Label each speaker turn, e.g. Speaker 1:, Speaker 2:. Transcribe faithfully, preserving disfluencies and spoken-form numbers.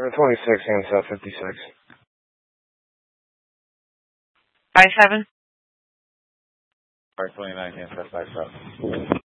Speaker 1: seven twenty-six, Ansel fifty-six.
Speaker 2: Five seven.
Speaker 3: Park twenty-nine, Ansel five seven.